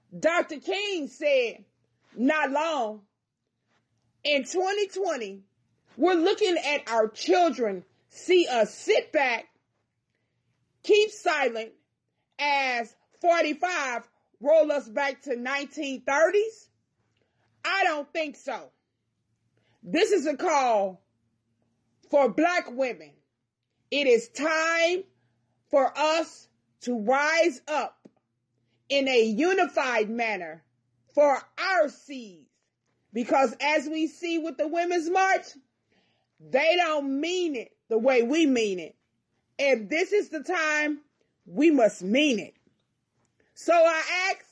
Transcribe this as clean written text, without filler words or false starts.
Dr. King said not long, in 2020, we're looking at our children see us sit back, keep silent as 45 roll us back to 1930s? I don't think so. This is a call for Black women. It is time for us to rise up in a unified manner for our seeds. Because as we see with the Women's March, they don't mean it the way we mean it. If this is the time, we must mean it. So I ask